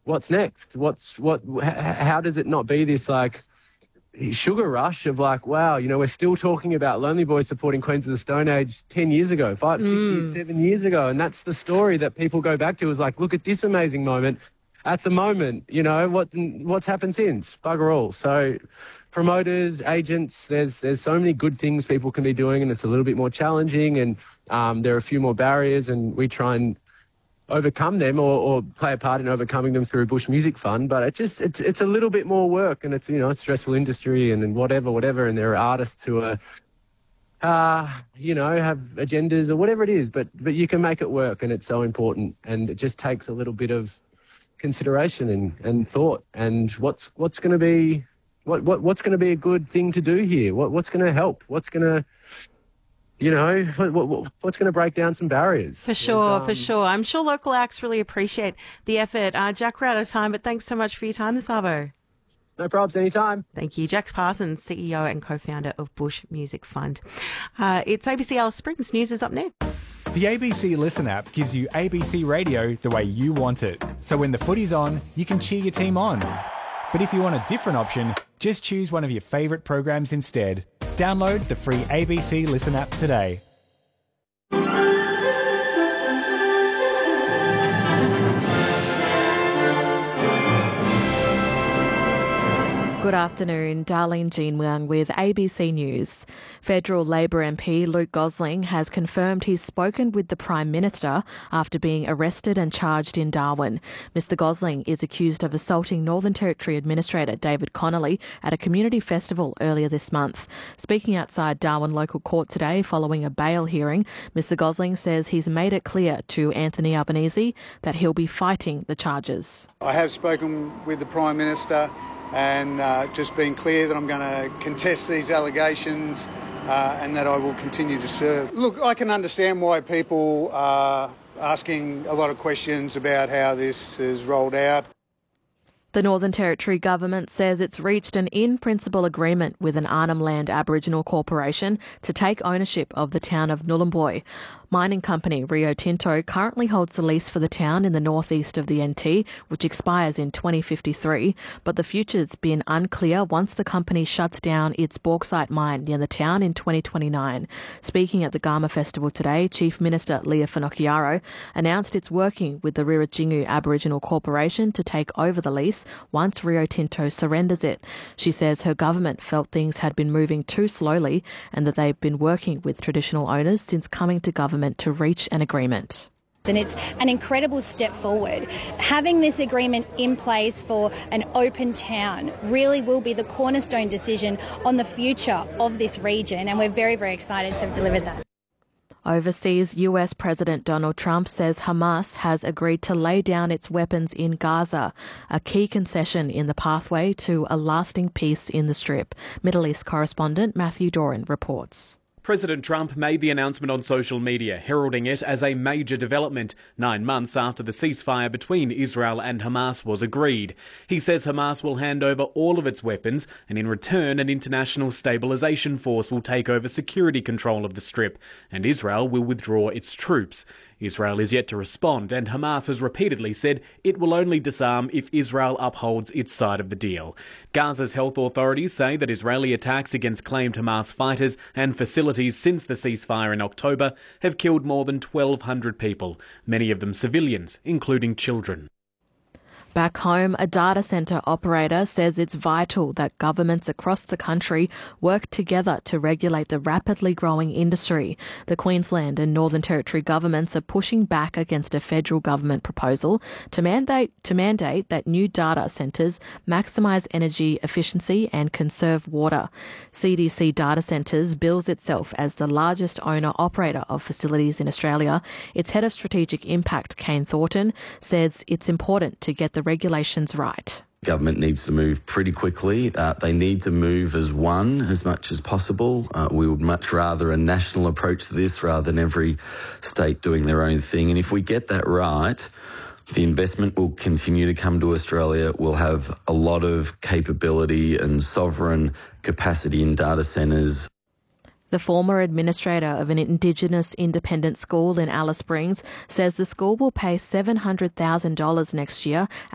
what's next? How does it not be this like sugar rush of like, wow, we're still talking about Lonely Boy supporting Queens of the Stone Age 10 years ago, 5, 6 years, 7 years ago. And that's the story that people go back to is like, look at this amazing moment. At the moment, what's happened since? Bugger all. So promoters, agents, there's so many good things people can be doing, and it's a little bit more challenging, and there are a few more barriers, and we try and overcome them or play a part in overcoming them through Bush Music Fund. But it's a little bit more work, and it's, a stressful industry and whatever, and there are artists who are have agendas or whatever it is, but you can make it work, and it's so important, and it just takes a little bit of consideration and thought, and what's going to be what's going to be a good thing to do here, what's going to help, what's going to what's going to break down some barriers. For sure. I'm sure local acts really appreciate the effort. Jack, we're out of time, but thanks so much for your time this arvo. No probs, anytime. Thank you. Jack Parsons, CEO and co-founder of Bush Music Fund. It's ABC Alice Springs. News is up next. The ABC Listen app gives you ABC radio the way you want it. So when the footy's on, you can cheer your team on. But if you want a different option, just choose one of your favourite programs instead. Download the free ABC Listen app today. Good afternoon, Darlene Jean-Wang with ABC News. Federal Labor MP Luke Gosling has confirmed he's spoken with the Prime Minister after being arrested and charged in Darwin. Mr Gosling is accused of assaulting Northern Territory Administrator David Connolly at a community festival earlier this month. Speaking outside Darwin local court today following a bail hearing, Mr Gosling says he's made it clear to Anthony Albanese that he'll be fighting the charges. I have spoken with the Prime Minister and just been clear that I'm going to contest these allegations and that I will continue to serve. Look, I can understand why people are asking a lot of questions about how this is rolled out. The Northern Territory government says it's reached an in-principle agreement with an Arnhem Land Aboriginal corporation to take ownership of the town of Nhulunbuy. Mining company Rio Tinto currently holds the lease for the town in the northeast of the NT, which expires in 2053, but the future's been unclear once the company shuts down its bauxite mine near the town in 2029. Speaking at the Garma Festival today, Chief Minister Leah Finocchiaro announced it's working with the Rirratjingu Aboriginal Corporation to take over the lease once Rio Tinto surrenders it. She says her government felt things had been moving too slowly and that they've been working with traditional owners since coming to government to reach an agreement. And it's an incredible step forward. Having this agreement in place for an open town really will be the cornerstone decision on the future of this region, and we're very, very excited to have delivered that. Overseas, US President Donald Trump says Hamas has agreed to lay down its weapons in Gaza, a key concession in the pathway to a lasting peace in the Strip. Middle East correspondent Matthew Doran reports. President Trump made the announcement on social media, heralding it as a major development 9 months after the ceasefire between Israel and Hamas was agreed. He says Hamas will hand over all of its weapons, and in return an international stabilisation force will take over security control of the Strip, and Israel will withdraw its troops. Israel is yet to respond, and Hamas has repeatedly said it will only disarm if Israel upholds its side of the deal. Gaza's health authorities say that Israeli attacks against claimed Hamas fighters and facilities since the ceasefire in October have killed more than 1,200 people, many of them civilians, including children. Back home, a data centre operator says it's vital that governments across the country work together to regulate the rapidly growing industry. The Queensland and Northern Territory governments are pushing back against a federal government proposal to mandate that new data centres maximise energy efficiency and conserve water. CDC Data Centres bills itself as the largest owner-operator of facilities in Australia. Its head of strategic impact, Kane Thornton, says it's important to get the regulations right. Government needs to move pretty quickly. They need to move as one as much as possible. We would much rather a national approach to this rather than every state doing their own thing. And if we get that right, the investment will continue to come to Australia. We'll have a lot of capability and sovereign capacity in data centres. The former administrator of an Indigenous independent school in Alice Springs says the school will pay $700,000 next year